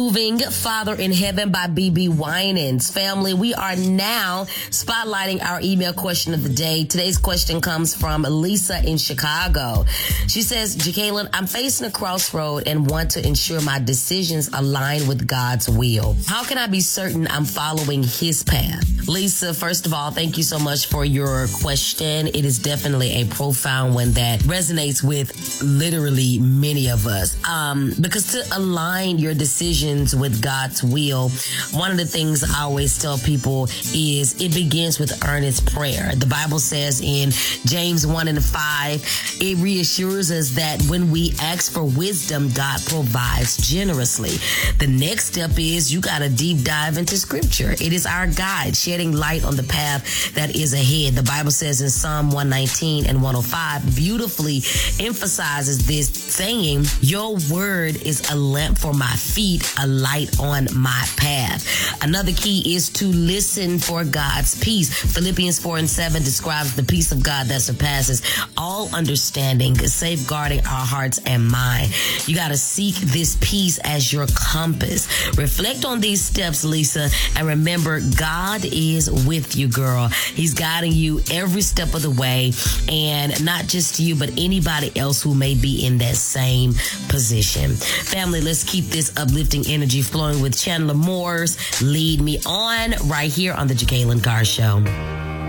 Moving Father in Heaven by BB Winans. Family, we are now spotlighting our email question of the day. Today's question comes from Lisa in Chicago. She says, Jacqueline, I'm facing a crossroad and want to ensure my decisions align with God's will. How can I be certain I'm following his path? Lisa, first of all, thank you so much for your question. It is definitely a profound one that resonates with literally many of us. Because to align your decisions with God's will, one of the things I always tell people is it begins with earnest prayer. The Bible says in James 1:5, it reassures us that when we ask for wisdom, God provides generously. The next step is you got to deep dive into scripture. It is our guide, shedding light on the path that is ahead. The Bible says in Psalm 119 and 105, beautifully emphasizes this, saying, your word is a lamp for my feet, a light on my path. Another key is to listen for God's peace. Philippians 4:7 describes the peace of God that surpasses all understanding, safeguarding our hearts and mind. You got to seek this peace as your compass. Reflect on these steps, Lisa, and remember, God is with you, girl. He's guiding you every step of the way, and not just you, but anybody else who may be in that same position. Family, let's keep this uplifting energy flowing with Chandler Moore's Lead Me On right here on the Jacqueline Carr Show.